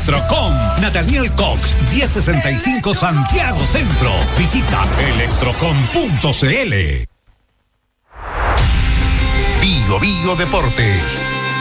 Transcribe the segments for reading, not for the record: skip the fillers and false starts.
Electrocom. Nathaniel Cox, 1065 Santiago Centro. Visita electrocom.cl. Bio Deportes.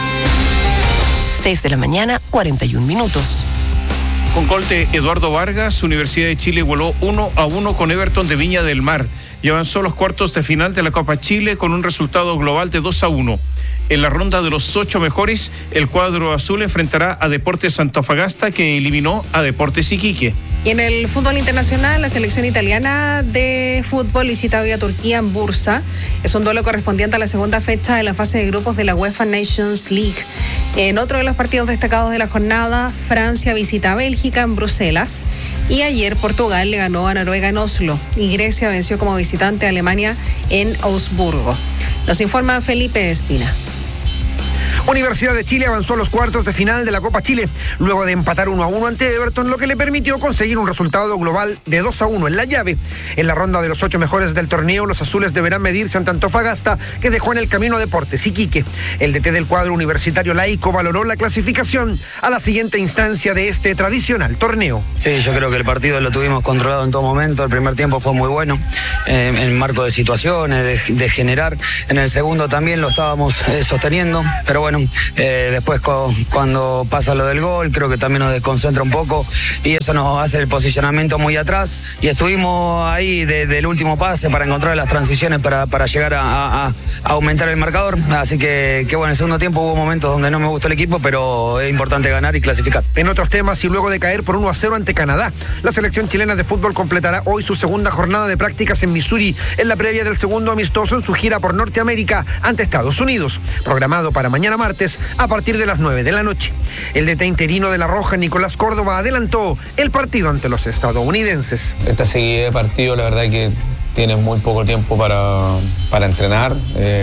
6 de la mañana, 41 minutos. Con gol de Eduardo Vargas, Universidad de Chile igualó 1-1 con Everton de Viña del Mar y avanzó a los cuartos de final de la Copa Chile con un resultado global de 2-1. En la ronda de los 8 mejores, el cuadro azul enfrentará a Deportes Antofagasta, que eliminó a Deportes Iquique. Y en el fútbol internacional, la selección italiana de fútbol visita hoy a Turquía en Bursa. Es un duelo correspondiente a la segunda fecha de la fase de grupos de la UEFA Nations League. En otro de los partidos destacados de la jornada, Francia visita a Bélgica en Bruselas. Y ayer Portugal le ganó a Noruega en Oslo. Y Grecia venció como visitante a Alemania en Augsburgo. Nos informa Felipe Espina. Universidad de Chile avanzó a los cuartos de final de la Copa Chile, luego de empatar 1-1 ante Everton, lo que le permitió conseguir un resultado global de 2-1 en la llave. En la ronda de los 8 mejores del torneo, los azules deberán medirse ante Antofagasta, que dejó en el camino a Deportes Iquique. El DT del cuadro universitario laico valoró la clasificación a la siguiente instancia de este tradicional torneo. Sí, yo creo que el partido lo tuvimos controlado en todo momento. El primer tiempo fue muy bueno, en marco de situaciones, de generar. En el segundo también lo estábamos sosteniendo, pero bueno, después cuando pasa lo del gol, creo que también nos desconcentra un poco y eso nos hace el posicionamiento muy atrás, y estuvimos ahí del último pase para encontrar las transiciones para llegar a aumentar el marcador. Así que bueno, en el segundo tiempo hubo momentos donde no me gustó el equipo, pero es importante ganar y clasificar. En otros temas, y luego de caer por 1-0 ante Canadá, la selección chilena de fútbol completará hoy su segunda jornada de prácticas en Missouri, en la previa del segundo amistoso en su gira por Norteamérica ante Estados Unidos, programado para mañana martes a partir de las 9 de la noche. El DT interino de La Roja, Nicolás Córdoba, adelantó el partido ante los estadounidenses. Esta seguida de partido, la verdad que tiene muy poco tiempo para entrenar.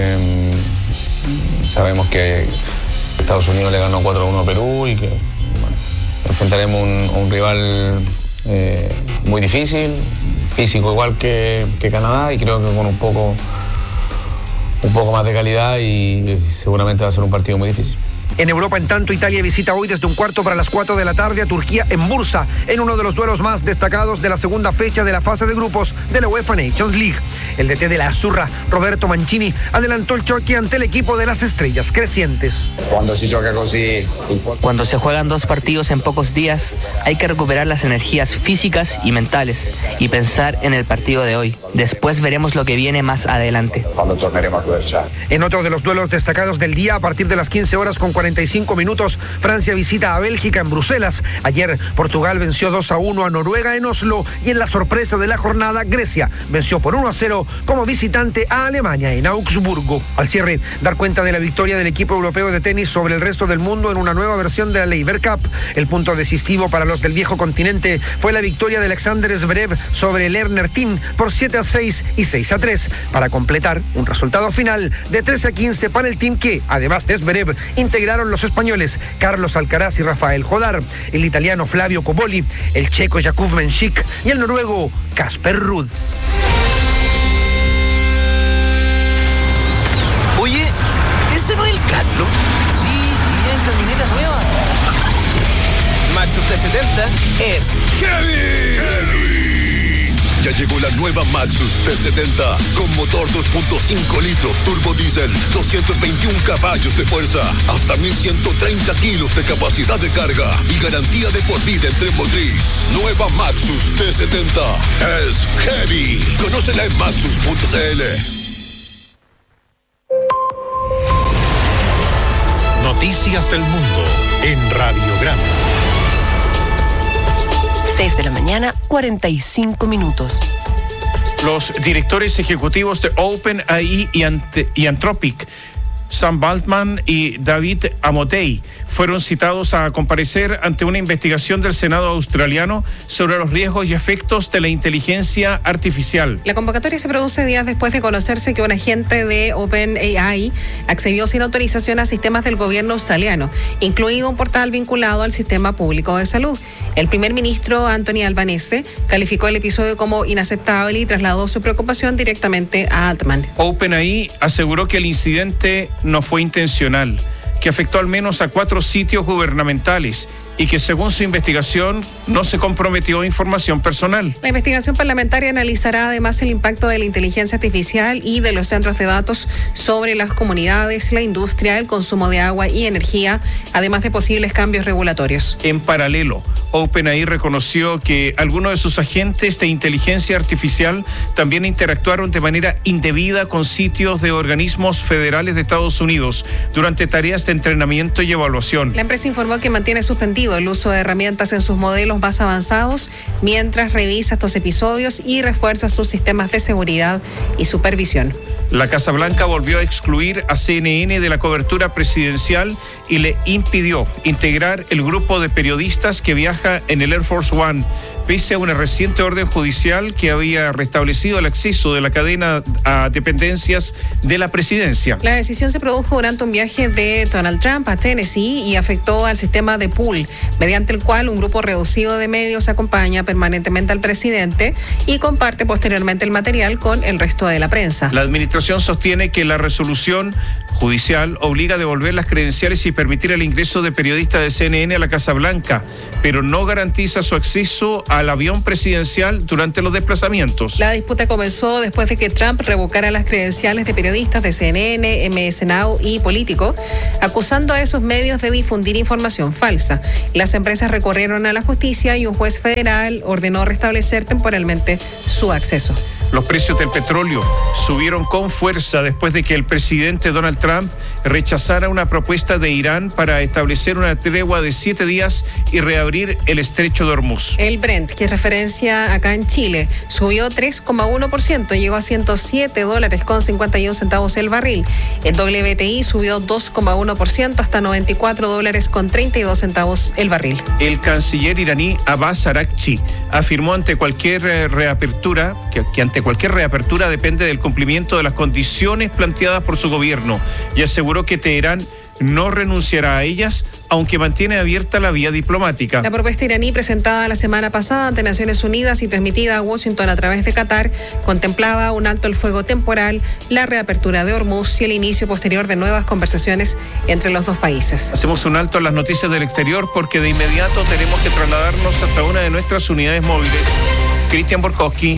Sabemos que Estados Unidos le ganó 4-1 a Perú y que bueno, enfrentaremos un rival muy difícil, físico igual que Canadá, y creo que con un poco más de calidad, y seguramente va a ser un partido muy difícil. En Europa, en tanto, Italia visita hoy desde 3:15 de la tarde a Turquía en Bursa, en uno de los duelos más destacados de la segunda fecha de la fase de grupos de la UEFA Nations League. El DT de la Azzurra, Roberto Mancini, adelantó el choque ante el equipo de las estrellas crecientes. Cuando se juegan 2 partidos en pocos días, hay que recuperar las energías físicas y mentales y pensar en el partido de hoy. Después veremos lo que viene más adelante. En otro de los duelos destacados del día, a partir de las 15 horas con 45 minutos, Francia visita a Bélgica en Bruselas. Ayer, Portugal venció 2-1 a Noruega en Oslo, y en la sorpresa de la jornada, Grecia venció por 1-0 como visitante a Alemania en Augsburgo. Al cierre, dar cuenta de la victoria del equipo europeo de tenis sobre el resto del mundo en una nueva versión de la Laver Cup. El punto decisivo para los del viejo continente fue la victoria de Alexander Zverev sobre el Lerner Team por 7-6 y 6-3, para completar un resultado final de 13-15 para el team que, además de Zverev, integraron los españoles Carlos Alcaraz y Rafael Jodar, el italiano Flavio Cobolli, el checo Jakub Menšík y el noruego Casper Ruud. Oye, ¿ese no es el Carlos? Sí, y en camioneta nueva. Maxus T70 es Heavy. Ya llegó la nueva Maxus T70 con motor 2.5 litros, turbo diésel, 221 caballos de fuerza, hasta 1.130 kilos de capacidad de carga y garantía de por vida en tren motriz. Nueva Maxus T70 es Heavy. Conócela en maxus.cl. Noticias del mundo en Radio Grande. 6 de la mañana, 45 minutos. Los directores ejecutivos de OpenAI y Anthropic, Sam Altman y David Amotei, fueron citados a comparecer ante una investigación del Senado australiano sobre los riesgos y efectos de la inteligencia artificial. La convocatoria se produce días después de conocerse que un agente de OpenAI accedió sin autorización a sistemas del gobierno australiano, incluido un portal vinculado al sistema público de salud. El primer ministro Anthony Albanese calificó el episodio como inaceptable y trasladó su preocupación directamente a Altman. OpenAI aseguró que el incidente no fue intencional, que afectó al menos a 4 sitios gubernamentales y que según su investigación no se comprometió información personal. La investigación parlamentaria analizará además el impacto de la inteligencia artificial y de los centros de datos sobre las comunidades, la industria, el consumo de agua y energía, además de posibles cambios regulatorios. En paralelo, OpenAI reconoció que algunos de sus agentes de inteligencia artificial también interactuaron de manera indebida con sitios de organismos federales de Estados Unidos durante tareas de entrenamiento y evaluación. La empresa informó que mantiene suspendido el uso de herramientas en sus modelos más avanzados mientras revisa estos episodios y refuerza sus sistemas de seguridad y supervisión. La Casa Blanca volvió a excluir a CNN de la cobertura presidencial y le impidió integrar el grupo de periodistas que viaja en el Air Force One, pese a una reciente orden judicial que había restablecido el acceso de la cadena a dependencias de la presidencia. La decisión se produjo durante un viaje de Donald Trump a Tennessee y afectó al sistema de pool, mediante el cual un grupo reducido de medios acompaña permanentemente al presidente y comparte posteriormente el material con el resto de la prensa. La administración sostiene que la resolución judicial obliga a devolver las credenciales y permitir el ingreso de periodistas de CNN a la Casa Blanca, pero no garantiza su acceso al avión presidencial durante los desplazamientos. La disputa comenzó después de que Trump revocara las credenciales de periodistas de CNN, MS Now y Político, acusando a esos medios de difundir información falsa. Las empresas recorrieron a la justicia y un juez federal ordenó restablecer temporalmente su acceso. Los precios del petróleo subieron con fuerza después de que el presidente Donald Trump rechazara una propuesta de Irán para establecer una tregua de 7 días y reabrir el estrecho de Hormuz. El Brent, que es referencia acá en Chile, subió 3,1%, llegó a $107.51 el barril. El WTI subió 2,1% hasta $94.32 el barril. El canciller iraní Abbas Araghchi afirmó ante cualquier reapertura que ante cualquier reapertura depende del cumplimiento de las condiciones planteadas por su gobierno y aseguró que Teherán no renunciará a ellas, aunque mantiene abierta la vía diplomática. La propuesta iraní presentada la semana pasada ante Naciones Unidas y transmitida a Washington a través de Qatar contemplaba un alto el fuego temporal, la reapertura de Hormuz y el inicio posterior de nuevas conversaciones entre los dos países. Hacemos un alto en las noticias del exterior porque de inmediato tenemos que trasladarnos hasta una de nuestras unidades móviles. Cristian Borkowski.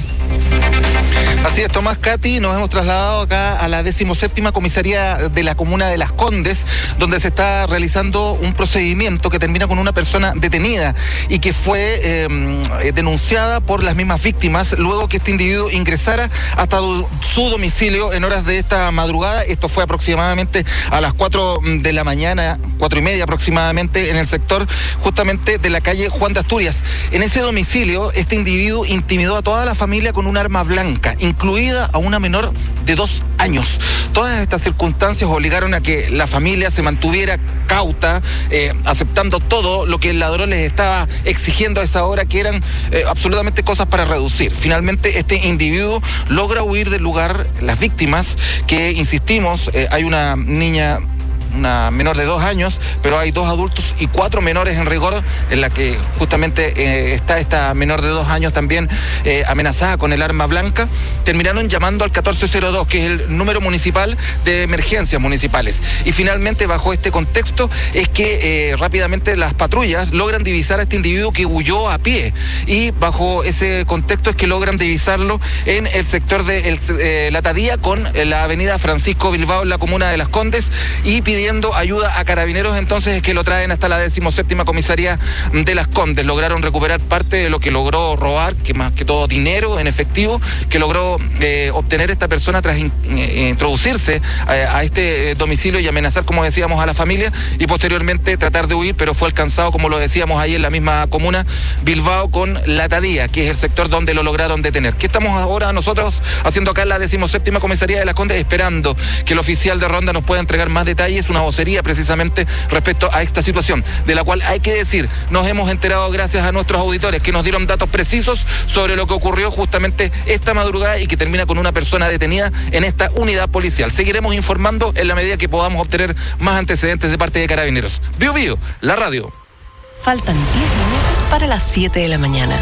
Así es, Tomás, Katy, nos hemos trasladado acá a la 17ª comisaría de la comuna de Las Condes, donde se está realizando un procedimiento que termina con una persona detenida y que fue denunciada por las mismas víctimas luego que este individuo ingresara hasta su domicilio en horas de esta madrugada. Esto fue aproximadamente a las 4 de la mañana, 4:30 aproximadamente, en el sector justamente de la calle Juan de Asturias. En ese domicilio, este individuo intimidó a toda la familia con un arma blanca, incluida a una menor de 2 años. Todas estas circunstancias obligaron a que la familia se mantuviera cauta, aceptando todo lo que el ladrón les estaba exigiendo a esa hora, que eran absolutamente cosas para reducir. Finalmente, este individuo logra huir del lugar. Las víctimas, que insistimos, hay una niña, una menor de 2 años, pero hay 2 adultos y 4 menores en rigor, en la que justamente está esta menor de 2 años también amenazada con el arma blanca. Terminaron llamando al 1402, que es el número municipal de emergencias municipales. Y finalmente, bajo este contexto, es que rápidamente las patrullas logran divisar a este individuo que huyó a pie. Y bajo ese contexto es que logran divisarlo en el sector de La Tadía con la avenida Francisco Bilbao en la comuna de Las Condes, y pidiendo ayuda a carabineros. Entonces es que lo traen hasta la 17ª comisaría de Las Condes. Lograron recuperar parte de lo que logró robar, que más que todo dinero en efectivo, que logró obtener esta persona tras introducirse a este domicilio y amenazar, como decíamos, a la familia, y posteriormente tratar de huir, pero fue alcanzado, como lo decíamos ahí en la misma comuna, Bilbao con La Tadía, que es el sector donde lo lograron detener. ¿Qué estamos ahora nosotros haciendo acá en la 17ª comisaría de Las Condes? Esperando que el oficial de ronda nos pueda entregar más detalles, una vocería precisamente respecto a esta situación, de la cual hay que decir, nos hemos enterado gracias a nuestros auditores que nos dieron datos precisos sobre lo que ocurrió justamente esta madrugada y que termina con una persona detenida en esta unidad policial. Seguiremos informando en la medida que podamos obtener más antecedentes de parte de Carabineros. Bio Bio, la radio. Faltan 10 minutos para las 7 de la mañana.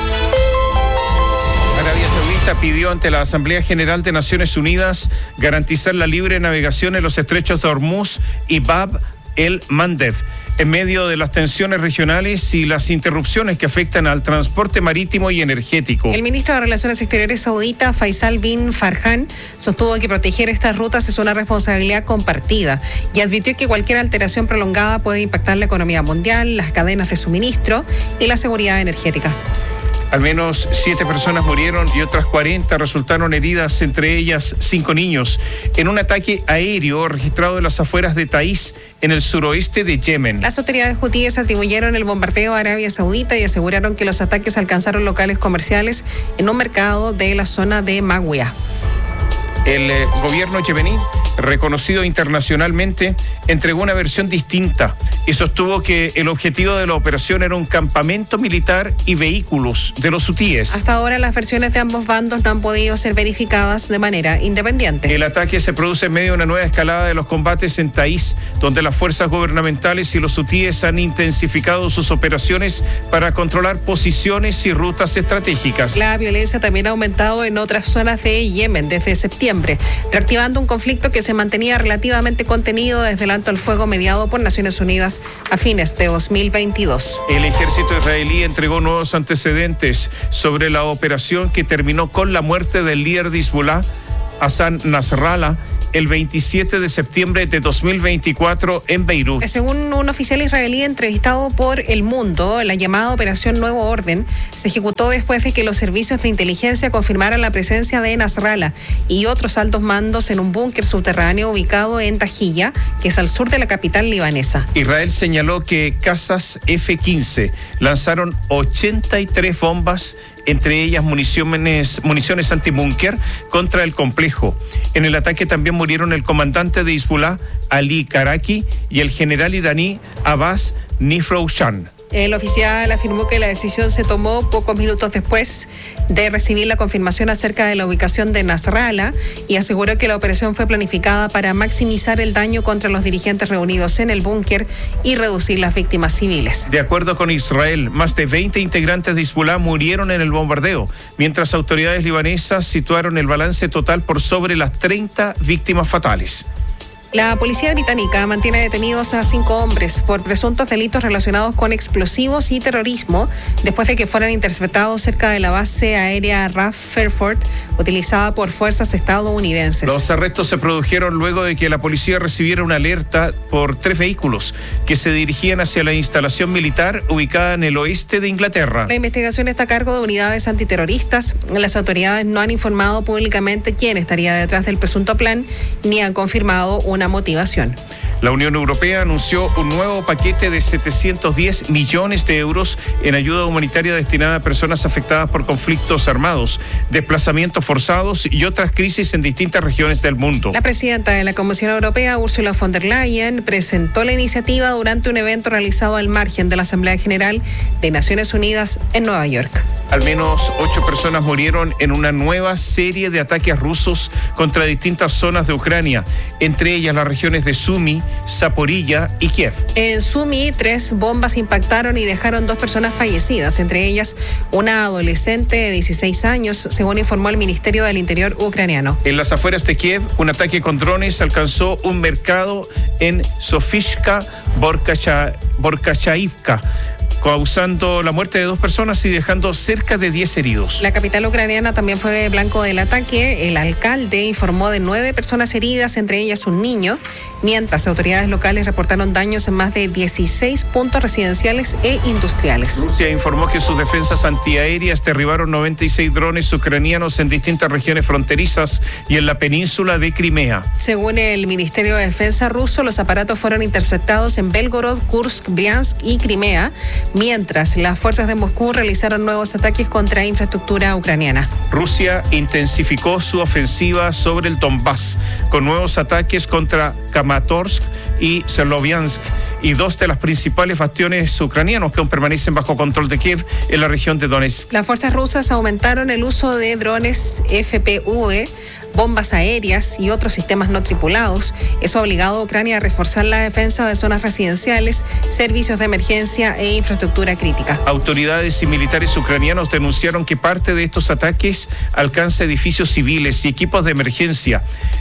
Arabia Saudita pidió ante la Asamblea General de Naciones Unidas garantizar la libre navegación en los estrechos de Hormuz y Bab el-Mandeb. En medio de las tensiones regionales y las interrupciones que afectan al transporte marítimo y energético. El ministro de Relaciones Exteriores saudita, Faisal bin Farhan, sostuvo que proteger estas rutas es una responsabilidad compartida y advirtió que cualquier alteración prolongada puede impactar la economía mundial, las cadenas de suministro y la seguridad energética. Al menos 7 personas murieron y otras 40 resultaron heridas, entre ellas 5 niños, en un ataque aéreo registrado en las afueras de Taiz, en el suroeste de Yemen. Las autoridades hutíes atribuyeron el bombardeo a Arabia Saudita y aseguraron que los ataques alcanzaron locales comerciales en un mercado de la zona de Magwia. El gobierno yemení, reconocido internacionalmente, entregó una versión distinta y sostuvo que el objetivo de la operación era un campamento militar y vehículos de los hutíes. Hasta ahora las versiones de ambos bandos no han podido ser verificadas de manera independiente. El ataque se produce en medio de una nueva escalada de los combates en Taiz, donde las fuerzas gubernamentales y los hutíes han intensificado sus operaciones para controlar posiciones y rutas estratégicas. La violencia también ha aumentado en otras zonas de Yemen desde septiembre, reactivando un conflicto que se mantenía relativamente contenido desde el alto al fuego mediado por Naciones Unidas a fines de 2022. El ejército israelí entregó nuevos antecedentes sobre la operación que terminó con la muerte del líder de Hezbollah, Hassan Nasrallah, el 27 de septiembre de 2024 en Beirut. Según un oficial israelí entrevistado por El Mundo, la llamada Operación Nuevo Orden se ejecutó después de que los servicios de inteligencia confirmaran la presencia de Nasrallah y otros altos mandos en un búnker subterráneo ubicado en Tajilla, que es al sur de la capital libanesa. Israel señaló que cazas F-15 lanzaron 83 bombas, entre ellas municiones antibúnker, contra el complejo. En el ataque también murieron el comandante de Hezbollah, Ali Karaki, y el general iraní Abbas Nifroushan. El oficial afirmó que la decisión se tomó pocos minutos después de recibir la confirmación acerca de la ubicación de Nasrallah y aseguró que la operación fue planificada para maximizar el daño contra los dirigentes reunidos en el búnker y reducir las víctimas civiles. De acuerdo con Israel, más de 20 integrantes de Hezbollah murieron en el bombardeo, mientras autoridades libanesas situaron el balance total por sobre las 30 víctimas fatales. La policía británica mantiene detenidos a 5 hombres por presuntos delitos relacionados con explosivos y terrorismo después de que fueran interceptados cerca de la base aérea RAF Fairford utilizada por fuerzas estadounidenses. Los arrestos se produjeron luego de que la policía recibiera una alerta por 3 vehículos que se dirigían hacia la instalación militar ubicada en el oeste de Inglaterra. La investigación está a cargo de unidades antiterroristas. Las autoridades no han informado públicamente quién estaría detrás del presunto plan ni han confirmado una motivación. La Unión Europea anunció un nuevo paquete de 710 millones de euros en ayuda humanitaria destinada a personas afectadas por conflictos armados, desplazamientos forzados y otras crisis en distintas regiones del mundo. La presidenta de la Comisión Europea, Ursula von der Leyen, presentó la iniciativa durante un evento realizado al margen de la Asamblea General de Naciones Unidas en Nueva York. Al menos 8 personas murieron en una nueva serie de ataques rusos contra distintas zonas de Ucrania, entre ellas las regiones de Sumy, Zaporilla y Kiev. En Sumy, 3 bombas impactaron y dejaron 2 personas fallecidas, entre ellas una adolescente de 16 años, según informó el Ministerio del Interior ucraniano. En las afueras de Kiev, un ataque con drones alcanzó un mercado en Sofishka Borkachaivka, causando la muerte de 2 personas y dejando cerca de 10 heridos. La capital ucraniana también fue blanco del ataque. El alcalde informó de 9 personas heridas, entre ellas un niño, mientras autoridades locales reportaron daños en más de 16 puntos residenciales e industriales. Rusia informó que sus defensas antiaéreas derribaron 96 drones ucranianos en distintas regiones fronterizas y en la península de Crimea. Según el Ministerio de Defensa ruso, los aparatos fueron interceptados en Belgorod, Kursk, Briansk y Crimea, mientras las fuerzas de Moscú realizaron nuevos ataques contra infraestructura ucraniana. Rusia intensificó su ofensiva sobre el Donbass con nuevos ataques contra Kramatorsk y Sloviansk y 2 de las principales bastiones ucranianos que aún permanecen bajo control de Kiev en la región de Donetsk. Las fuerzas rusas aumentaron el uso de drones FPV, bombas aéreas y otros sistemas no tripulados. Eso ha obligado a Ucrania a reforzar la defensa de zonas residenciales, servicios de emergencia e infraestructura crítica. Autoridades y militares ucranianos denunciaron que parte de estos ataques alcanza edificios civiles y equipos de emergencia.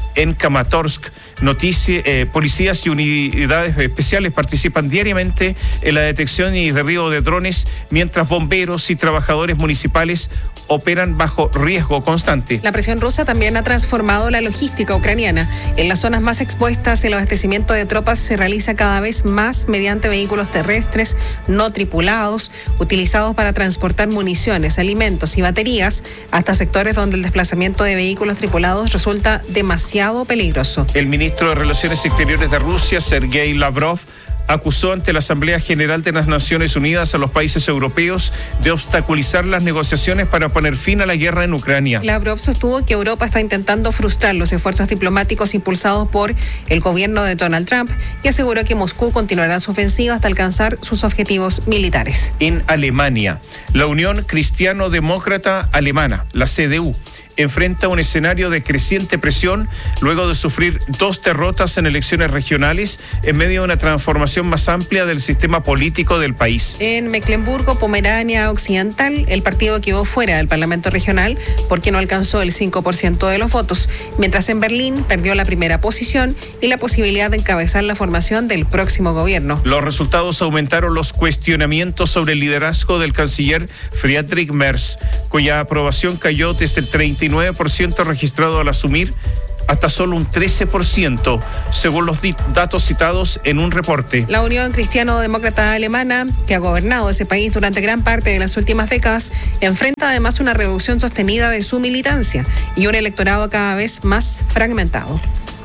en Kramatorsk. Policías y unidades especiales participan diariamente en la detección y derribo de drones, mientras bomberos y trabajadores municipales operan bajo riesgo constante. La presión rusa también ha transformado la logística ucraniana. En las zonas más expuestas, el abastecimiento de tropas se realiza cada vez más mediante vehículos terrestres no tripulados, utilizados para transportar municiones, alimentos y baterías, hasta sectores donde el desplazamiento de vehículos tripulados resulta demasiado peligroso. El ministro de Relaciones Exteriores de Rusia, Sergei Lavrov, acusó ante la Asamblea General de las Naciones Unidas a los países europeos de obstaculizar las negociaciones para poner fin a la guerra en Ucrania. Lavrov sostuvo que Europa está intentando frustrar los esfuerzos diplomáticos impulsados por el gobierno de Donald Trump y aseguró que Moscú continuará su ofensiva hasta alcanzar sus objetivos militares. En Alemania, la Unión Cristiano-Demócrata Alemana, la CDU, enfrenta un escenario de creciente presión luego de sufrir 2 derrotas en elecciones regionales en medio de una transformación más amplia del sistema político del país. En Mecklemburgo-Pomerania Occidental, el partido quedó fuera del Parlamento regional porque no alcanzó el 5% de los votos, mientras en Berlín perdió la primera posición y la posibilidad de encabezar la formación del próximo gobierno. Los resultados aumentaron los cuestionamientos sobre el liderazgo del canciller Friedrich Merz, cuya aprobación cayó desde el 39% registrado al asumir hasta solo un 13%, según los datos citados en un reporte. La Unión Cristiano-Demócrata Alemana, que ha gobernado ese país durante gran parte de las últimas décadas, enfrenta además una reducción sostenida de su militancia y un electorado cada vez más fragmentado.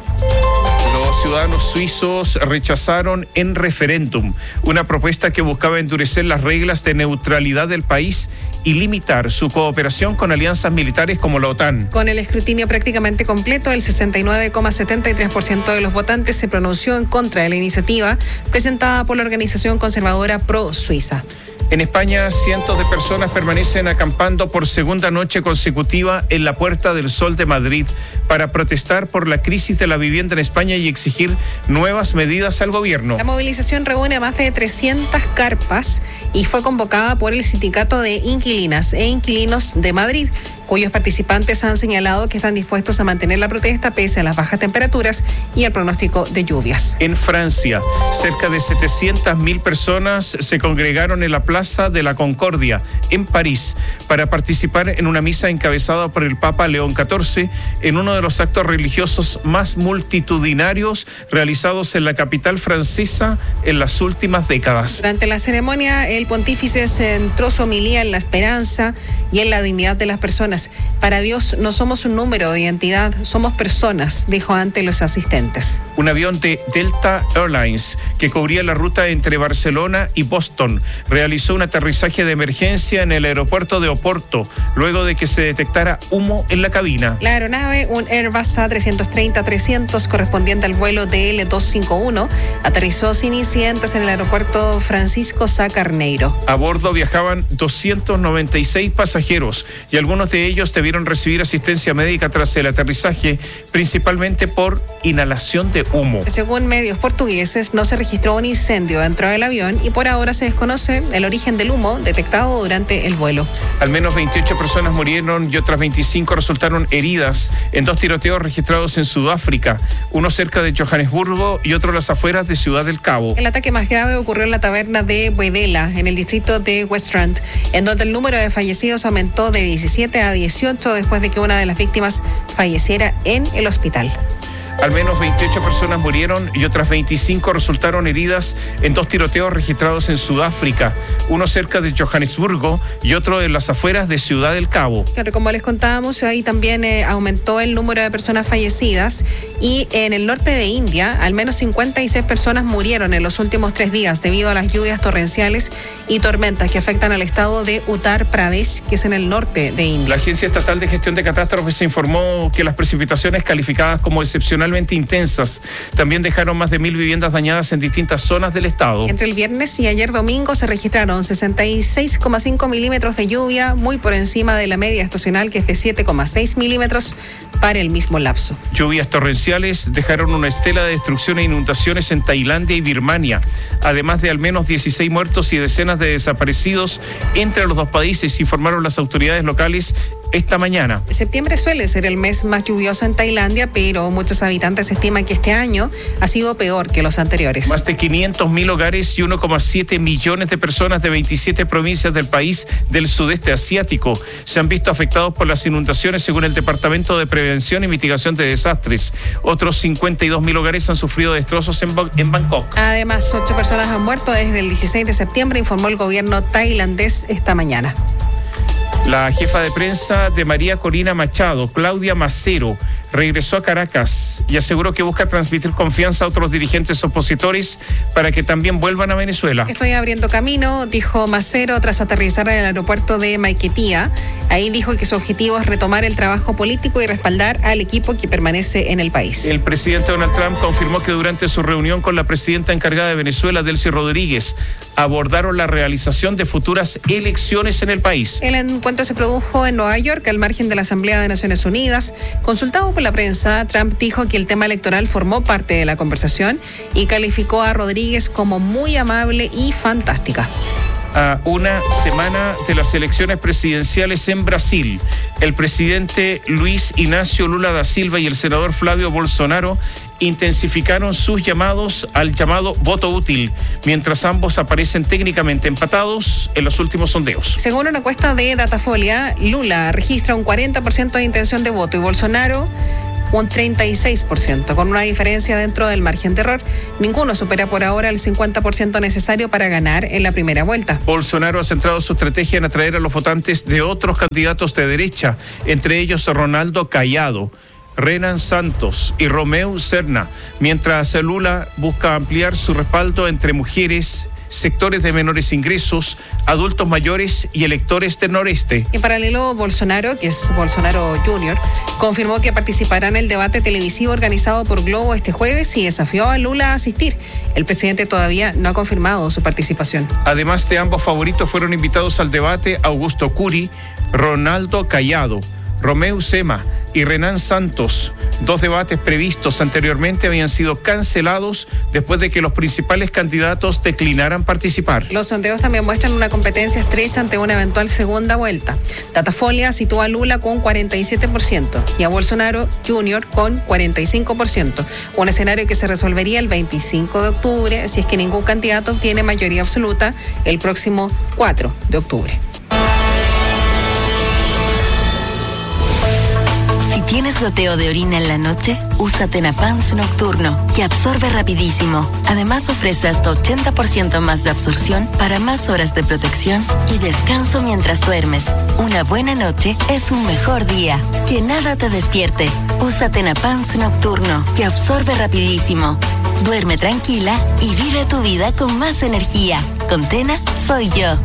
Los ciudadanos suizos rechazaron en referéndum una propuesta que buscaba endurecer las reglas de neutralidad del país y limitar su cooperación con alianzas militares como la OTAN. Con el escrutinio prácticamente completo, el 69,73% de los votantes se pronunció en contra de la iniciativa presentada por la organización conservadora Pro Suiza. En España, cientos de personas permanecen acampando por segunda noche consecutiva en la Puerta del Sol de Madrid para protestar por la crisis de la vivienda en España y exigir nuevas medidas al gobierno. La movilización reúne a más de 300 carpas y fue convocada por el Sindicato de Inquilinas e Inquilinos de Madrid, cuyos participantes han señalado que están dispuestos a mantener la protesta pese a las bajas temperaturas y el pronóstico de lluvias. En Francia, cerca de 700.000 personas se congregaron en la Plaza de la Concordia, en París, para participar en una misa encabezada por el Papa León XIV en uno de los actos religiosos más multitudinarios realizados en la capital francesa en las últimas décadas. Durante la ceremonia, el pontífice centró su homilía en la esperanza y en la dignidad de las personas. Para Dios no somos un número de identidad, somos personas, dijo ante los asistentes. Un avión de Delta Airlines que cubría la ruta entre Barcelona y Boston realizó un aterrizaje de emergencia en el aeropuerto de Oporto luego de que se detectara humo en la cabina. La aeronave, un Airbus A330-300 correspondiente al vuelo DL251, aterrizó sin incidentes en el aeropuerto Francisco Sá Carneiro. A bordo viajaban 296 pasajeros y algunos de ellos debieron recibir asistencia médica tras el aterrizaje, principalmente por inhalación de humo. Según medios portugueses, no se registró un incendio dentro del avión y por ahora se desconoce el origen del humo detectado durante el vuelo. Al menos 28 personas murieron y otras 25 resultaron heridas en 2 tiroteos registrados en Sudáfrica, uno cerca de Johannesburgo y otro a las afueras de Ciudad del Cabo. El ataque más grave ocurrió en la taberna de Boedela, en el distrito de Weststrand, en donde el número de fallecidos aumentó de 17 a 18 después de que una de las víctimas falleciera en el hospital. Al menos 28 personas murieron y otras 25 resultaron heridas en 2 tiroteos registrados en Sudáfrica, uno cerca de Johannesburgo y otro en las afueras de Ciudad del Cabo. Claro, como les contábamos, ahí también aumentó el número de personas fallecidas y en el norte de India, al menos 56 personas murieron en los últimos 3 días debido a las lluvias torrenciales y tormentas que afectan al estado de Uttar Pradesh, que es en el norte de India. La Agencia Estatal de Gestión de Catástrofes informó que las precipitaciones calificadas como excepcionalmente intensas también dejaron más de 1.000 viviendas dañadas en distintas zonas del estado. Entre el viernes y ayer domingo se registraron 66,5 milímetros de lluvia, muy por encima de la media estacional, que es de 7,6 milímetros para el mismo lapso. Lluvias torrenciales dejaron una estela de destrucción e inundaciones en Tailandia y Birmania, además de al menos 16 muertos y decenas de desaparecidos entre los 2 países, informaron las autoridades locales esta mañana. Septiembre suele ser el mes más lluvioso en Tailandia, pero muchos habitantes estiman que este año ha sido peor que los anteriores. Más de 500.000 hogares y 1,7 millones de personas de 27 provincias del país del sudeste asiático se han visto afectados por las inundaciones, según el Departamento de Prevención y Mitigación de Desastres. Otros 52.000 hogares han sufrido destrozos en Bangkok. Además, 8 personas han muerto desde el 16 de septiembre, informó el gobierno tailandés esta mañana. La jefa de prensa de María Corina Machado, Claudia Macero, regresó a Caracas y aseguró que busca transmitir confianza a otros dirigentes opositores para que también vuelvan a Venezuela. Estoy abriendo camino, dijo Macero tras aterrizar en el aeropuerto de Maiquetía. Ahí dijo que su objetivo es retomar el trabajo político y respaldar al equipo que permanece en el país. El presidente Donald Trump confirmó que durante su reunión con la presidenta encargada de Venezuela, Delcy Rodríguez, abordaron la realización de futuras elecciones en el país. El encuentro se produjo en Nueva York, al margen de la Asamblea de Naciones Unidas. Consultado por la prensa, Trump dijo que el tema electoral formó parte de la conversación y calificó a Rodríguez como muy amable y fantástica. A una semana de las elecciones presidenciales en Brasil, el presidente Luis Ignacio Lula da Silva y el senador Flavio Bolsonaro intensificaron sus llamados al llamado voto útil, mientras ambos aparecen técnicamente empatados en los últimos sondeos. Según una encuesta de Datafolia, Lula registra un 40% de intención de voto y Bolsonaro un 36%, con una diferencia dentro del margen de error. Ninguno supera por ahora el 50% necesario para ganar en la primera vuelta. Bolsonaro ha centrado su estrategia en atraer a los votantes de otros candidatos de derecha, entre ellos Ronaldo Caiado, Renan Santos y Romeu Serna, mientras Lula busca ampliar su respaldo entre mujeres, sectores de menores ingresos, adultos mayores y electores del noreste. En paralelo, Bolsonaro, que es Bolsonaro Jr., confirmó que participará en el debate televisivo organizado por Globo este jueves y desafió a Lula a asistir. El presidente todavía no ha confirmado su participación. Además de ambos favoritos, fueron invitados al debate Augusto Curi, Ronaldo Caiado, Romeu Sema y Renan Santos. 2 debates previstos anteriormente habían sido cancelados después de que los principales candidatos declinaran participar. Los sondeos también muestran una competencia estrecha ante una eventual segunda vuelta. Datafolia sitúa a Lula con 47% y a Bolsonaro Jr. con 45%. Un escenario que se resolvería el 25 de octubre si es que ningún candidato obtiene mayoría absoluta el próximo 4 de octubre. ¿Tienes goteo de orina en la noche? Usa Tenapans Nocturno, que absorbe rapidísimo. Además ofrece hasta 80% más de absorción para más horas de protección y descanso mientras duermes. Una buena noche es un mejor día. Que nada te despierte. Usa Tenapans Nocturno, que absorbe rapidísimo. Duerme tranquila y vive tu vida con más energía. Con Tena, soy yo.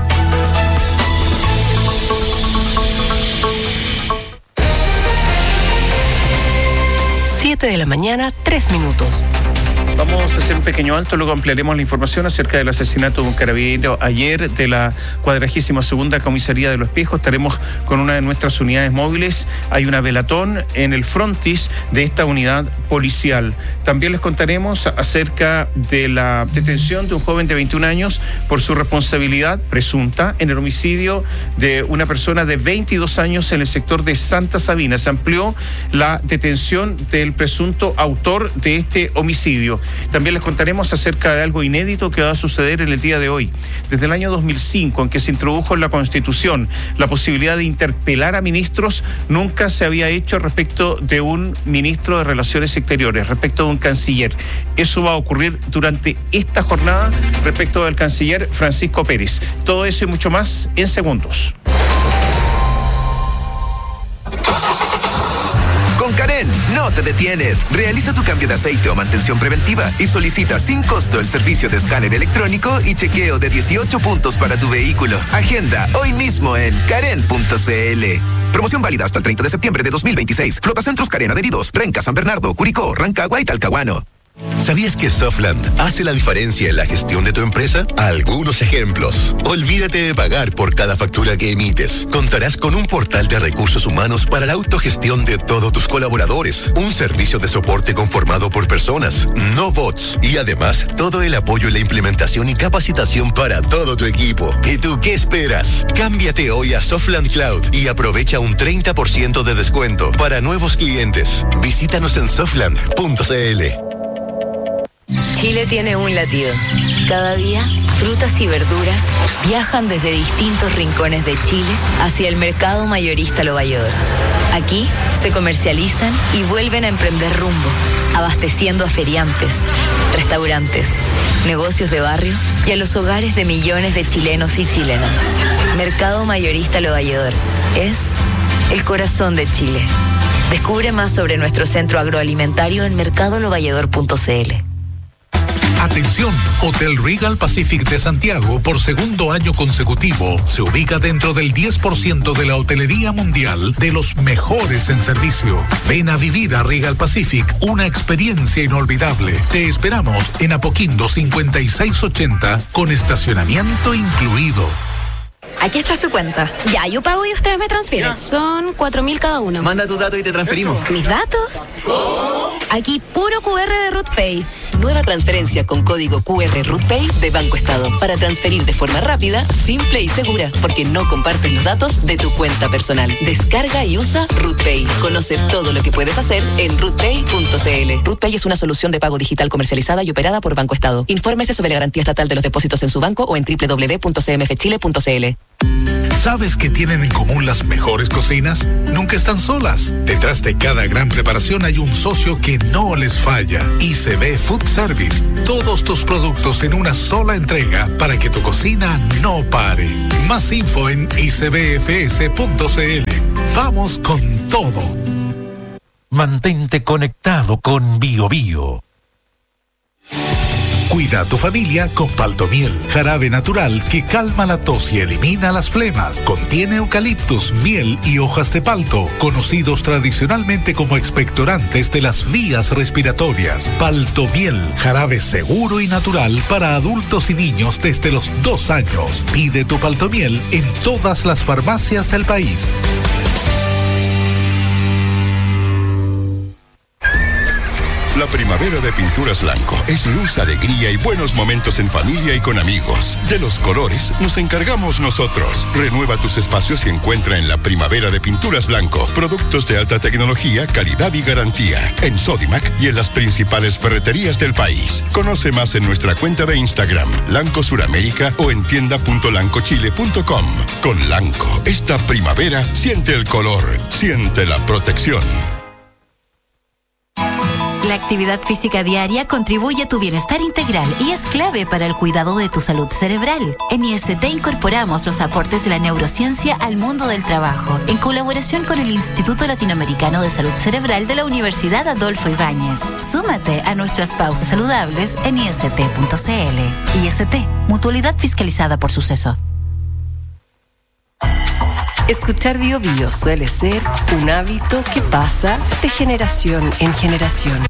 7 de la mañana, 3 minutos. Vamos a hacer un pequeño alto, luego ampliaremos la información acerca del asesinato de un carabinero ayer de la 42ª Comisaría de Los Espejos. Estaremos con una de nuestras unidades móviles. Hay una velatón en el frontis de esta unidad policial. También les contaremos acerca de la detención de un joven de 21 años por su responsabilidad presunta en el homicidio de una persona de 22 años en el sector de Santa Sabina. Se amplió la detención del presunto autor de este homicidio. También les contaremos acerca de algo inédito que va a suceder en el día de hoy. Desde el año 2005, en que se introdujo en la Constitución la posibilidad de interpelar a ministros, nunca se había hecho respecto de un ministro de Relaciones Exteriores, respecto de un canciller. Eso va a ocurrir durante esta jornada respecto del canciller Francisco Pérez. Todo eso y mucho más en segundos. Con Karen, no te detienes. Realiza tu cambio de aceite o mantención preventiva y solicita sin costo el servicio de escáner electrónico y chequeo de 18 puntos para tu vehículo. Agenda hoy mismo en karen.cl. Promoción válida hasta el 30 de septiembre de 2026. Flotacentros Karen adheridos. Renca, San Bernardo, Curicó, Rancagua y Talcahuano. ¿Sabías que Softland hace la diferencia en la gestión de tu empresa? Algunos ejemplos. Olvídate de pagar por cada factura que emites. Contarás con un portal de recursos humanos para la autogestión de todos tus colaboradores. Un servicio de soporte conformado por personas, no bots. Y además, todo el apoyo en la implementación y capacitación para todo tu equipo. ¿Y tú qué esperas? Cámbiate hoy a Softland Cloud y aprovecha un 30% de descuento para nuevos clientes. Visítanos en softland.cl. Chile tiene un latido. Cada día, frutas y verduras viajan desde distintos rincones de Chile hacia el mercado mayorista Lo Valledor. Aquí se comercializan y vuelven a emprender rumbo, abasteciendo a feriantes, restaurantes, negocios de barrio y a los hogares de millones de chilenos y chilenas. Mercado mayorista Lo Valledor es el corazón de Chile. Descubre más sobre nuestro centro agroalimentario en mercadolovalledor.cl. Atención, Hotel Regal Pacific de Santiago, por segundo año consecutivo, se ubica dentro del 10% de la hotelería mundial de los mejores en servicio. Ven a vivir a Regal Pacific una experiencia inolvidable. Te esperamos en Apoquindo 5680 con estacionamiento incluido. Aquí está su cuenta. Ya, yo pago y ustedes me transfieren. Son 4.000 cada uno. Manda tus datos y te transferimos. ¿Mis datos? Aquí puro QR de RootPay. Nueva transferencia con código QR RootPay de Banco Estado para transferir de forma rápida, simple y segura, porque no compartes los datos de tu cuenta personal. Descarga y usa RootPay. Conoce todo lo que puedes hacer en rootpay.cl. RootPay es una solución de pago digital comercializada y operada por Banco Estado. Infórmese sobre la garantía estatal de los depósitos en su banco o en www.cmfchile.cl. ¿Sabes qué tienen en común las mejores cocinas? Nunca están solas. Detrás de cada gran preparación hay un socio que no les falla. ICB Food Service. Todos tus productos en una sola entrega para que tu cocina no pare. Más info en icbfs.cl. Vamos con todo. Mantente conectado con BioBio. Cuida a tu familia con Paltomiel, jarabe natural que calma la tos y elimina las flemas. Contiene eucaliptus, miel y hojas de palto, conocidos tradicionalmente como expectorantes de las vías respiratorias. Paltomiel, jarabe seguro y natural para adultos y niños desde los 2 años. Pide tu Paltomiel en todas las farmacias del país. La primavera de Pinturas Blanco es luz, alegría y buenos momentos en familia y con amigos. De los colores nos encargamos nosotros. Renueva tus espacios y encuentra en la primavera de Pinturas Blanco productos de alta tecnología, calidad y garantía. En Sodimac y en las principales ferreterías del país. Conoce más en nuestra cuenta de Instagram, Lanco Suramérica, o en tienda.lancochile.com. Con Lanco, esta primavera siente el color, siente la protección. La actividad física diaria contribuye a tu bienestar integral y es clave para el cuidado de tu salud cerebral. En IST incorporamos los aportes de la neurociencia al mundo del trabajo, en colaboración con el Instituto Latinoamericano de Salud Cerebral de la Universidad Adolfo Ibáñez. Súmate a nuestras pausas saludables en ist.cl. IST, mutualidad fiscalizada por Suceso. Escuchar BioBio suele ser un hábito que pasa de generación en generación.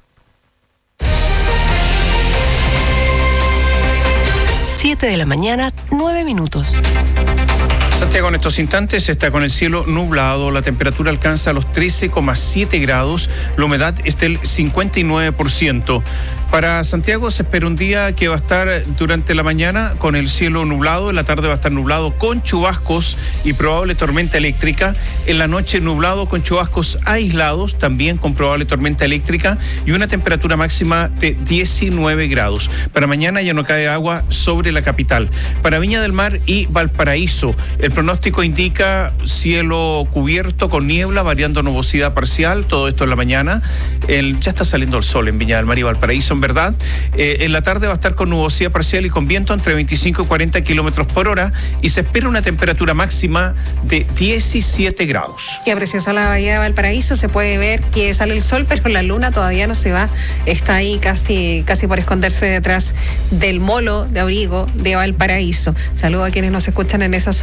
7 de la mañana, 9 minutos. Santiago en estos instantes está con el cielo nublado, la temperatura alcanza los 13,7 grados, la humedad es del 59%. Para Santiago se espera un día que va a estar durante la mañana con el cielo nublado, en la tarde va a estar nublado con chubascos y probable tormenta eléctrica, en la noche nublado con chubascos aislados, también con probable tormenta eléctrica y una temperatura máxima de 19 grados. Para mañana ya no cae agua sobre la capital. Para Viña del Mar y Valparaíso, el pronóstico indica cielo cubierto con niebla, variando nubosidad parcial, todo esto en la mañana. Ya está saliendo el sol en Viña del Mar y Valparaíso, en verdad. En la tarde va a estar con nubosidad parcial y con viento entre 25 y 40 kilómetros por hora y se espera una temperatura máxima de 17 grados. Qué preciosa la bahía de Valparaíso, se puede ver que sale el sol, pero la luna todavía no se va, está ahí casi por esconderse detrás del molo de abrigo de Valparaíso. Saludo a quienes nos escuchan en esa zona del país.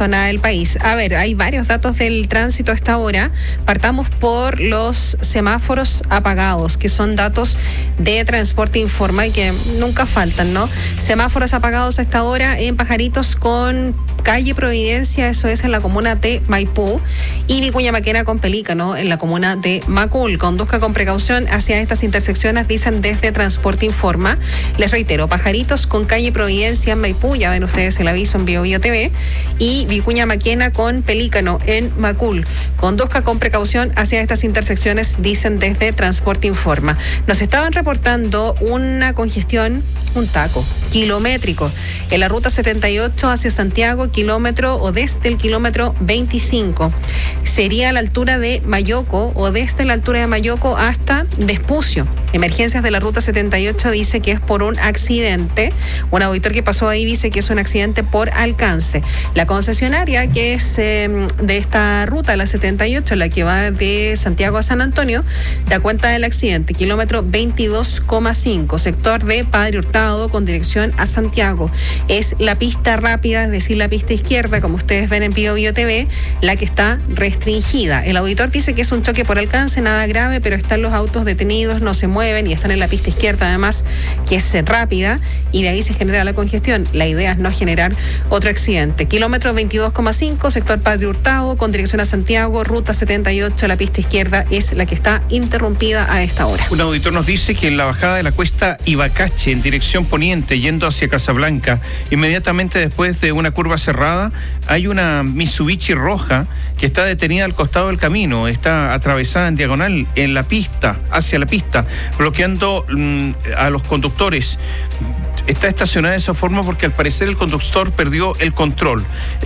país. A ver, hay varios datos del tránsito a esta hora. Partamos por los semáforos apagados, que son datos de Transporte Informa y que nunca faltan, ¿no? Semáforos apagados a esta hora en Pajaritos con calle Providencia, eso es en la comuna de Maipú, y Vicuña Maquena con Pelícano en la comuna de Macul. Conduzca con precaución hacia estas intersecciones, dicen desde Transporte Informa. Les reitero, Pajaritos con calle Providencia en Maipú, ya ven ustedes el aviso en BioBio TV, y Vicuña Maquena con Pelícano en Macul. Conduzca con precaución hacia estas intersecciones, dicen desde Transporte Informa. Nos estaban reportando una congestión, un taco kilométrico en la ruta 78 hacia Santiago, kilómetro o desde el kilómetro 25. Sería a la altura de Mayoco o desde la altura de Mayoco hasta Vespucio. Emergencias de la ruta 78 dice que es por un accidente. Un auditor que pasó ahí dice que es un accidente por alcance. La concesionaria que es de esta ruta, la 78, la que va de Santiago a San Antonio, da cuenta del accidente, kilómetro 22,5, sector de Padre Hurtado con dirección a Santiago. Es la pista rápida, es decir, la pista izquierda, como ustedes ven en BioBio TV, la que está restringida. El auditor dice que es un choque por alcance, nada grave, pero están los autos detenidos, no se mueven y están en la pista izquierda además, que es rápida, y de ahí se genera la congestión. La idea es no generar otro accidente. Kilómetro 22,5, sector Padre Hurtado con dirección a Santiago, ruta 78, la pista izquierda es la que está interrumpida a esta hora. Un auditor nos dice que en la bajada de la cuesta Ibacache en dirección poniente yendo hacia Casablanca, inmediatamente después de una curva cerrada hay una Mitsubishi roja que está detenida al costado del camino, está atravesada en diagonal en la pista, hacia la pista, bloqueando a los conductores. Está estacionada de esa forma porque al parecer el conductor perdió el control.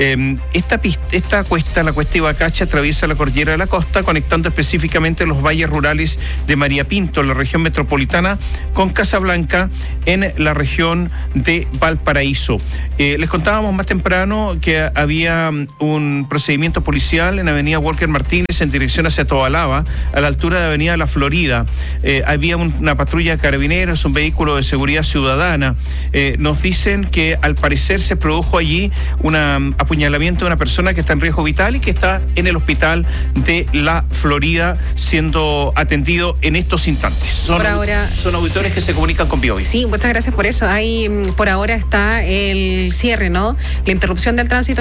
Esta cuesta, la cuesta Ibacache, atraviesa la cordillera de la costa, conectando específicamente los valles rurales de María Pinto, en la región metropolitana, con Casablanca, en la región de Valparaíso. Les contábamos más temprano que había un procedimiento policial en avenida Walker Martínez en dirección hacia Tobalaba, a la altura de avenida La Florida. Había una patrulla de carabineros, un vehículo de seguridad ciudadana. Nos dicen que al parecer se produjo allí un apuñalamiento de una persona que está en riesgo vital y que está en el hospital de La Florida siendo atendido en estos instantes. Son auditores que se comunican con BioBio. Sí, muchas gracias por eso. Ahí por ahora está el cierre, ¿no? La interrupción del tránsito